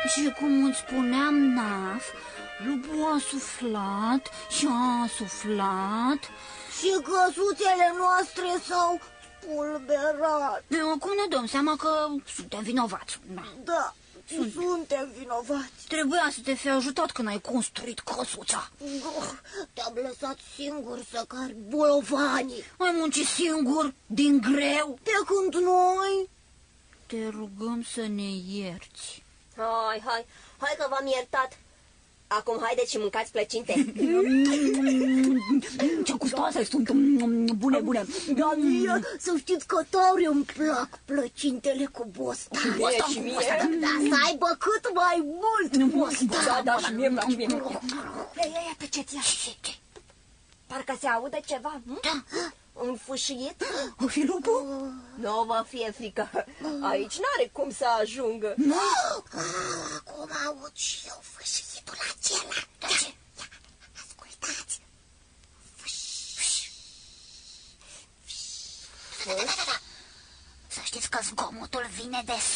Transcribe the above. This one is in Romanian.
Și cum îți spuneam, Naf, lupul a suflat și a suflat. Și căsuțele noastre s-au spulberat. Acum ne dăm seama că suntem vinovați. Da, suntem vinovați. Trebuia să te fi ajutat când ai construit căsuța. Te-am lăsat singur să cari bolovanii. Ai muncit singur, din greu. Pe când noi... Te rugăm să ne ierți. Hai că v-am iertat. Acum haideți și mâncați plăcinte. Ce gustoase sunt, bune. Da, mie, să știți că tare îmi plac plăcintele cu bostan. Și mie. Da, să aibă cât mai mult bostan. Da, și mie, și mie. Ia, tăceți, ia. Parcă se aude ceva. Da. Un fâșiet? O fi lupul? Nu vă fie frică. Aici n-are cum să ajungă. Acum aud și eu fâșietul acela. Ce? Ascultați. Să știți că zgomotul vine de